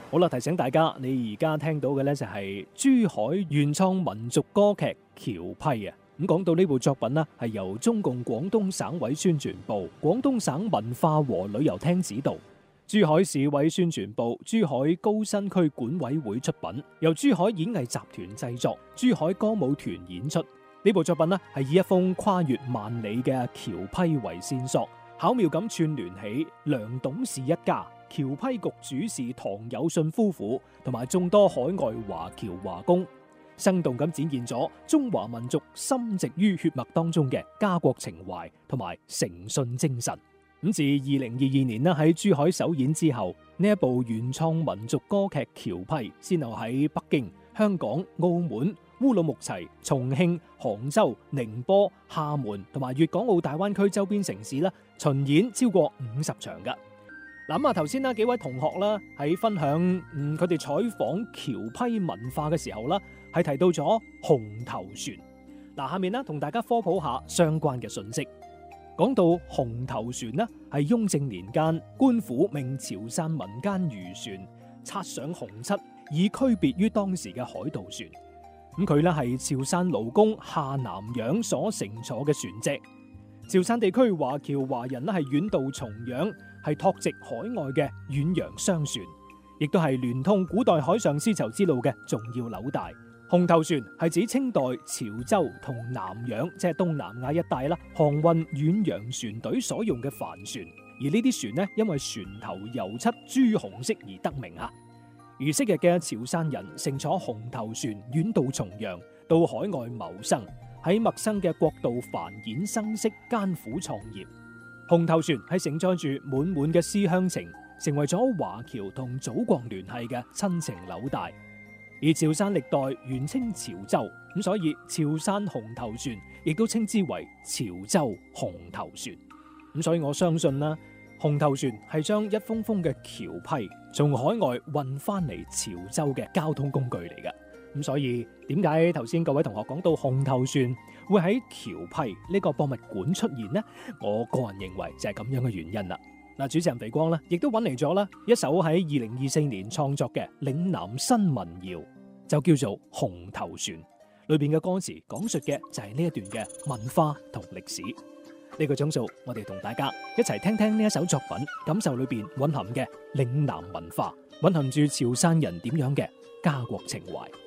好啦，提醒大家，你而家聽到嘅呢就係珠海原創民族歌劇《橋批》啊。咁講到呢部作品呢，係由中共廣東省委宣傳部、廣東省文化和旅遊廳指導，珠海市委宣傳部、珠海高新區管委會出品，由珠海演藝集團製作，珠海歌舞團演出。呢部作品呢，係以一封跨越萬里嘅橋批為線索，巧妙咁串聯起梁董事一家、橋批局主事唐有信夫婦同埋眾多海外華僑華工，生動咁展現咗中華民族深植於血脈當中嘅家國情懷同埋誠信精神。咁自2022年啦喺珠海首演之後，呢一部原創民族歌劇《橋批》先後喺北京、香港、澳門、烏魯木齊、重慶、杭州、寧波、廈門同埋粵港澳大灣區周邊城市啦巡演超過50場噶。嗱，頭先啦幾位同學啦喺分享佢哋採訪橋批文化嘅時候啦，係提到咗紅頭船。嗱，下面啦同大家科普下相關嘅信息。講到紅頭船呢，係雍正年間官府命潮汕民間漁船刷上紅漆，以區別於當時嘅海盜船。咁佢呢係潮汕勞工下南洋所乘坐嘅船隻。潮汕地區華僑華人呢係遠渡重洋，係拓殖海外嘅遠洋商船，亦都係聯通古代海上絲綢之路嘅重要紐帶。紅頭船係指清代潮州同南洋，即係東南亞一帶啦，航運遠洋船隊所用嘅帆船。而呢啲船呢，因為船頭油漆朱紅色而得名啊。而昔日嘅潮汕人乘坐紅頭船遠渡重洋，到海外謀生，喺陌生嘅國度繁衍生息，艱苦創業。紅頭船係承載住滿滿嘅思鄉情，成為咗華僑同祖國聯繫嘅親情紐帶。而潮汕歷代原稱潮州，咁所以潮汕紅頭船亦都稱之為潮州紅頭船。咁所以我相信啦，紅頭船係將一封封嘅橋批從海外運翻嚟潮州嘅交通工具嚟嘅。咁所以點解頭先各位同學講到紅頭船會喺橋批呢個博物館出現呢？我個人認為就係咁樣嘅原因啦。嗱，主持人肥光咧，亦都揾嚟咗啦一首喺2024年創作嘅嶺南新民謠，就叫做《紅頭船》。裏邊嘅歌詞講述嘅就係呢一段嘅文化同歷史。呢個鐘數，我哋同大家一齊聽聽呢一首作品，感受裏邊蘊含嘅嶺南文化，蘊含住潮汕人點樣嘅家國情懷。